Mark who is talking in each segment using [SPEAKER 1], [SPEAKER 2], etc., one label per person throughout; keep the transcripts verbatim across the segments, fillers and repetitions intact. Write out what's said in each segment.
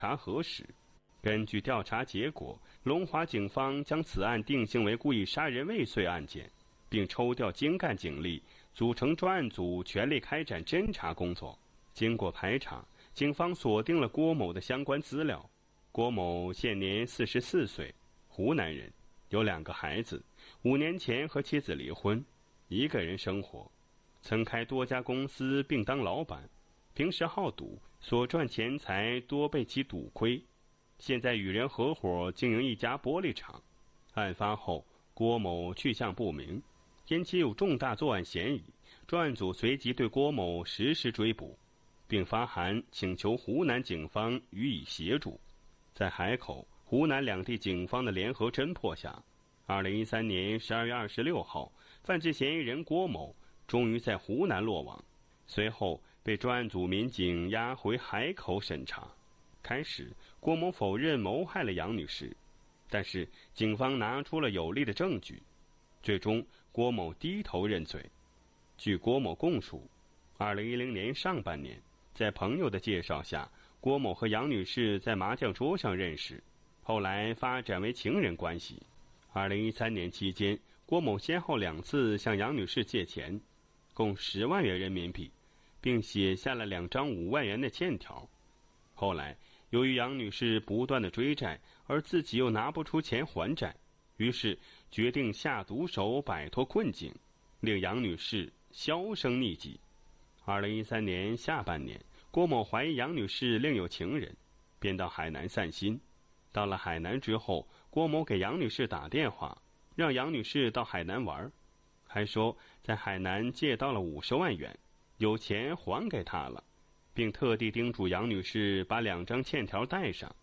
[SPEAKER 1] 查核实。根据调查结果，龙华警方将此案定性为故意杀人未遂案件，并抽调精干警力组成专案组，全力开展侦查工作。经过排查，警方锁定了郭某的相关资料。郭某现年四十四岁，湖南人，有两个孩子，五年前和妻子离婚，一个人生活，曾开多家公司并当老板，平时好赌，所赚钱财多被其赌亏。现在与人合伙经营一家玻璃厂。案发后，郭某去向不明，因其有重大作案嫌疑，专案组随即对郭某实施追捕，并发函请求湖南警方予以协助。在海口、湖南两地警方的联合侦破下，二零一三年十二月二十六号，犯罪嫌疑人郭某终于在湖南落网，随后被专案组民警押回海口审查。开始，郭某否认谋害了杨女士，但是警方拿出了有力的证据，最终郭某低头认罪。据郭某供述，二零一零年上半年，在朋友的介绍下，郭某和杨女士在麻将桌上认识，后来发展为情人关系。二零一三年期间，郭某先后两次向杨女士借钱，共十万元人民币，并写下了两张五万元的欠条。后来，由于杨女士不断的追债，而自己又拿不出钱还债，于是决定下毒手摆脱困境，令杨女士销声匿迹。二零一三年下半年，郭某怀疑杨女士另有情人，便到海南散心。到了海南之后，郭某给杨女士打电话，让杨女士到海南玩，还说在海南借到了五十万元，有钱还给他了，并特地叮嘱杨女士把两张欠条带上。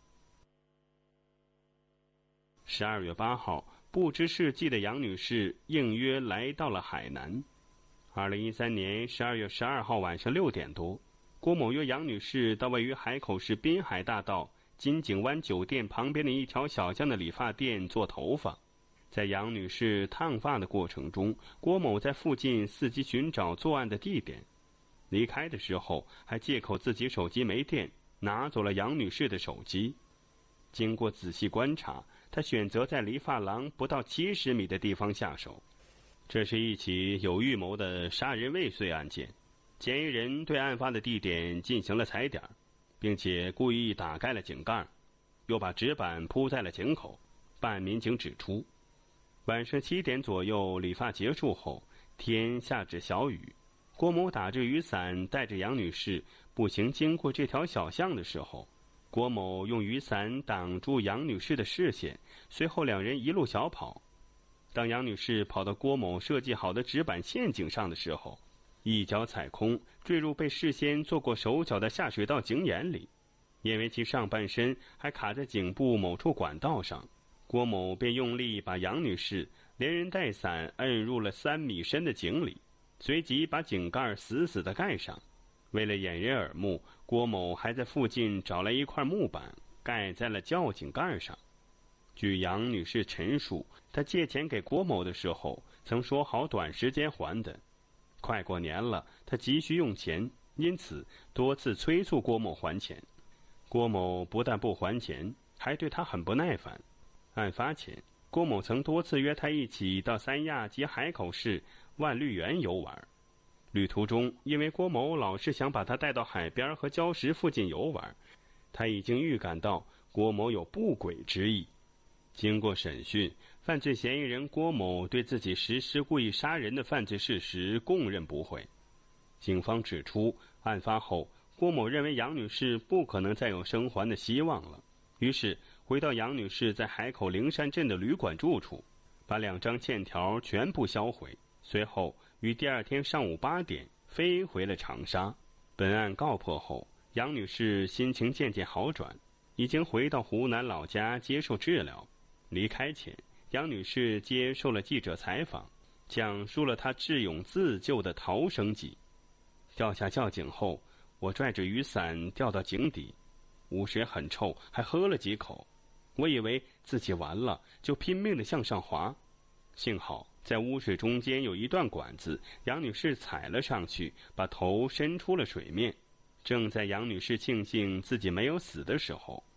[SPEAKER 1] 十二月八号，不知事迹的杨女士应约来到了海南。二零一三年十二月十二号晚上六点多，郭某约杨女士到位于海口市滨海大道金井湾酒店旁边的一条小巷的理发店做头发。在杨女士烫发的过程中，郭某在附近伺机寻找作案的地点。离开的时候，还借口自己手机没电，拿走了杨女士的手机。经过仔细观察，他选择在理发廊不到七十米的地方下手。这是一起有预谋的杀人未遂案件。嫌疑人对案发的地点进行了踩点，并且故意打盖了井盖，又把纸板铺在了井口。办案民警指出，晚上七点左右，理发结束后，天下着小雨。郭某打着雨伞，带着杨女士步行经过这条小巷的时候，郭某用雨伞挡住杨女士的视线，随后两人一路小跑。当杨女士跑到郭某设计好的纸板陷阱上的时候，一脚踩空，坠入被事先做过手脚的下水道井眼里。因为其上半身还卡在颈部某处管道上，郭某便用力把杨女士连人带伞摁入了三米深的井里，随即把井盖死死地盖上。为了掩人耳目，郭某还在附近找来一块木板盖在了窖井盖上。据杨女士陈述，她借钱给郭某的时候曾说好短时间还的，快过年了，她急需用钱，因此多次催促郭某还钱。郭某不但不还钱，还对她很不耐烦。案发前，郭某曾多次约她一起到三亚及海口市万绿园游玩。旅途中，因为郭某老是想把她带到海边和礁石附近游玩，他已经预感到郭某有不轨之意。经过审讯，犯罪嫌疑人郭某对自己实施故意杀人的犯罪事实供认不讳。警方指出，案发后，郭某认为杨女士不可能再有生还的希望了，于是回到杨女士在海口灵山镇的旅馆住处，把两张欠条全部销毁，随后于第二天上午八点飞回了长沙。本案告破后，杨女士心情渐渐好转，已经回到湖南老家接受治疗。离开前，杨女士接受了记者采访，讲述了她智勇自救的逃生记。掉下窖井后，我拽着雨伞掉到井底，污水很臭，还喝了几口。我以为自己完了，就拼命地向上滑。幸好在污水中间有一段管子，杨女士踩了上去，把头伸出了水面。 正在杨女士庆幸自己没有死的时候，